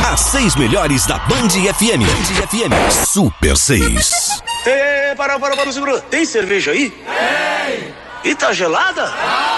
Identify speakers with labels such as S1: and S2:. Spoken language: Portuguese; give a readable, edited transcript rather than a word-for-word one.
S1: As 6 melhores da Band FM. Band FM. Super 6.
S2: Para, segura. Tem cerveja aí? Tem. E tá gelada?